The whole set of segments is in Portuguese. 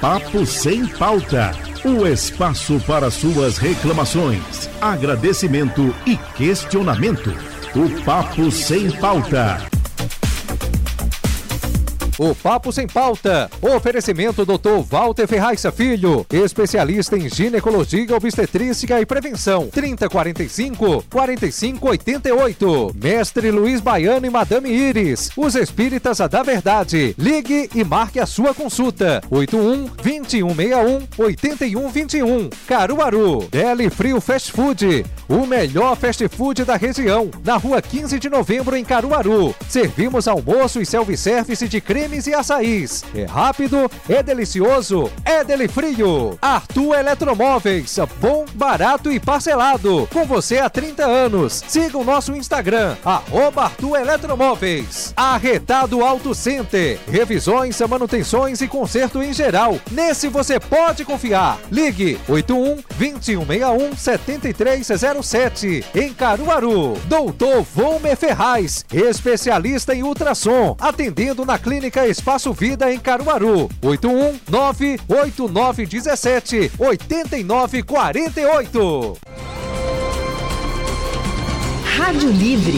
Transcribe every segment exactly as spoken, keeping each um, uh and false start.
Papo Sem Pauta, o espaço para suas reclamações, agradecimento e questionamento. O Papo Sem Pauta. O Papo Sem Pauta. Oferecimento doutor Walter Ferraz Filho, especialista em ginecologia, obstetrícia e prevenção. trinta, quarenta e cinco, quarenta e cinco, oitenta e oito. Mestre Luiz Baiano e Madame Iris, os espíritas da verdade. Ligue e marque a sua consulta. oito um, vinte e um sessenta e um, oitenta e um vinte e um. Caruaru. Deli Frio Fast Food, o melhor fast food da região. Na rua quinze de novembro, em Caruaru. Servimos almoço e self-service de creme e açaís. É rápido, é delicioso, é Deli Frio. Arthur Eletromóveis, bom, barato e parcelado. Com você há trinta anos. Siga o nosso Instagram, arroba Arthur Eletromóveis. Arretado Auto Center, revisões, manutenções e conserto em geral. Nesse você pode confiar. Ligue oito um, vinte e um sessenta e um, setenta e três zero sete. Em Caruaru. Doutor Volmer Ferraz, especialista em ultrassom, atendendo na clínica Espaço Vida em Caruaru. oito um nove oito nove um sete oito nove quatro oito. Rádio Livre.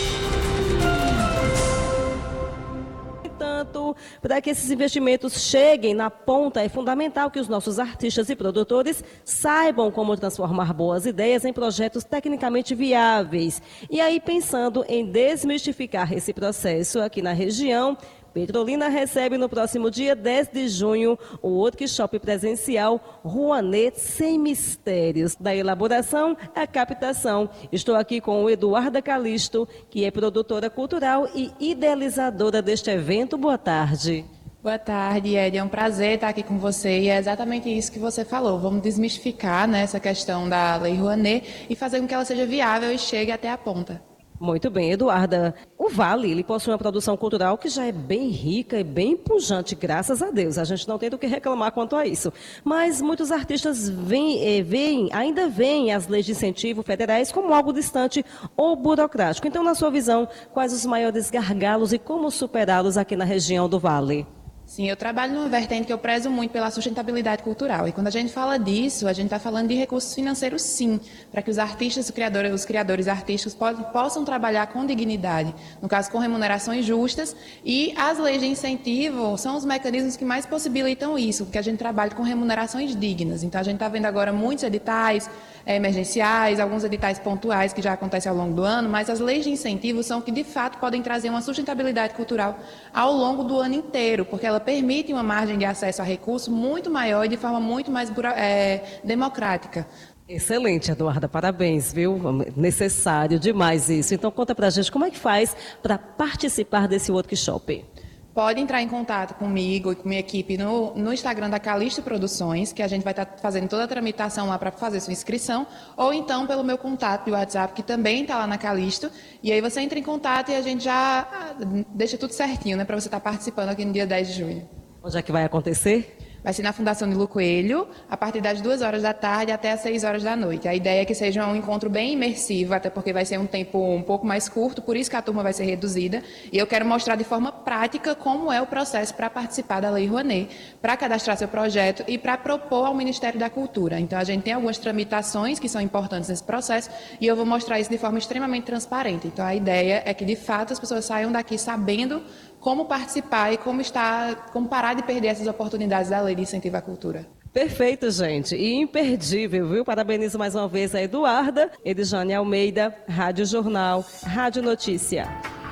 Portanto, para que esses investimentos cheguem na ponta, é fundamental que os nossos artistas e produtores saibam como transformar boas ideias em projetos tecnicamente viáveis. E aí, pensando em desmistificar esse processo aqui na região, Petrolina recebe no próximo dia dez de junho o workshop presencial Rouanet Sem Mistérios, da elaboração à captação. Estou aqui com o Eduarda Calisto, que é produtora cultural e idealizadora deste evento. Boa tarde. Boa tarde, Ed. É um prazer estar aqui com você e é exatamente isso que você falou. Vamos desmistificar, né, essa questão da Lei Rouanet e fazer com que ela seja viável e chegue até a ponta. Muito bem, Eduarda. O Vale, ele possui uma produção cultural que já é bem rica e bem pujante, graças a Deus. A gente não tem do que reclamar quanto a isso. Mas muitos artistas veem, veem, ainda veem as leis de incentivo federais como algo distante ou burocrático. Então, na sua visão, quais os maiores gargalos e como superá-los aqui na região do Vale? Sim, eu trabalho numa vertente que eu prezo muito pela sustentabilidade cultural. E quando a gente fala disso, a gente está falando de recursos financeiros, sim, para que os artistas, os criadores, os criadores artísticos possam trabalhar com dignidade, no caso, com remunerações justas. E as leis de incentivo são os mecanismos que mais possibilitam isso, porque a gente trabalha com remunerações dignas. Então, a gente está vendo agora muitos editais é, emergenciais, alguns editais pontuais que já acontecem ao longo do ano, mas as leis de incentivo são que, de fato, podem trazer uma sustentabilidade cultural ao longo do ano inteiro, porque ela permite uma margem de acesso a recursos muito maior e de forma muito mais é, democrática. Excelente, Eduarda, parabéns, viu? Necessário demais isso. Então, conta pra gente como é que faz para participar desse workshop. Pode entrar em contato comigo e com minha equipe no, no Instagram da Calisto Produções, que a gente vai estar fazendo toda a tramitação lá para fazer sua inscrição, ou então pelo meu contato de WhatsApp, que também está lá na Calisto, e aí você entra em contato e a gente já deixa tudo certinho, né, para você estar participando aqui no dia dez de junho. Onde é que vai acontecer? Vai ser na Fundação Nilo Coelho, a partir das duas horas da tarde até as seis horas da noite. A ideia é que seja um encontro bem imersivo, até porque vai ser um tempo um pouco mais curto, por isso que a turma vai ser reduzida. E eu quero mostrar de forma prática como é o processo para participar da Lei Rouanet, para cadastrar seu projeto e para propor ao Ministério da Cultura. Então, a gente tem algumas tramitações que são importantes nesse processo e eu vou mostrar isso de forma extremamente transparente. Então, a ideia é que, de fato, as pessoas saiam daqui sabendo como participar e como, estar, como parar de perder essas oportunidades da Lei de Incentivo à Cultura. Perfeito, gente. E imperdível, viu? Parabenizo mais uma vez a Eduarda, Edjane Almeida, Rádio Jornal, Rádio Notícia.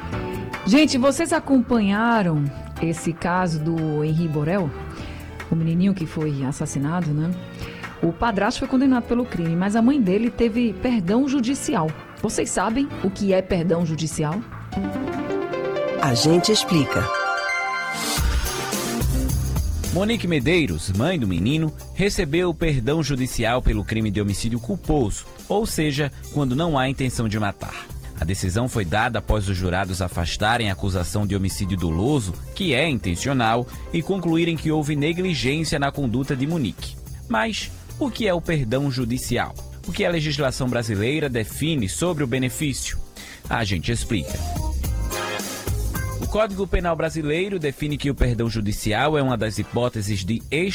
Gente, vocês acompanharam esse caso do Henri Borel? O menininho que foi assassinado, né? O padrasto foi condenado pelo crime, mas a mãe dele teve perdão judicial. Vocês sabem o que é perdão judicial? A gente explica. Monique Medeiros, mãe do menino, recebeu perdão judicial pelo crime de homicídio culposo, ou seja, quando não há intenção de matar. A decisão foi dada após os jurados afastarem a acusação de homicídio doloso, que é intencional, e concluírem que houve negligência na conduta de Monique. Mas o que é o perdão judicial? O que a legislação brasileira define sobre o benefício? A gente explica. O Código Penal brasileiro define que o perdão judicial é uma das hipóteses de